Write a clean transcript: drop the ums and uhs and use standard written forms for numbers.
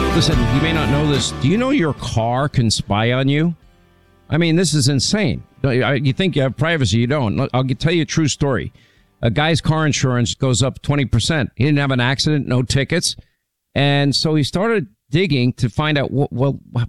Listen, you may not know this. Do you know your car can spy on you? I mean, this is insane. You think you have privacy. You don't. I'll tell you a true story. A guy's car insurance goes up 20%. He didn't have an accident, no tickets. And so he started digging to find out, well,